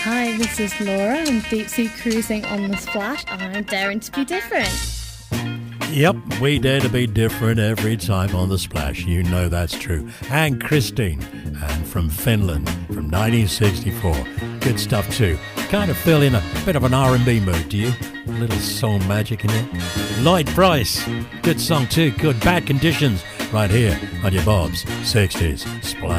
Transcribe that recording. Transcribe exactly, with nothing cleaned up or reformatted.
Hi, this is Laura. I'm deep sea cruising on the Splash. I'm daring to be different. Yep, we dare to be different every time on the Splash. You know that's true. And Christine, and from Finland, from nineteen sixty-four. Good stuff too. Kind of feel in a bit of an R and B mood, do you? A little soul magic in it. Lloyd Price, good song too. Good Bad Conditions, right here on your Bob's sixties Splash.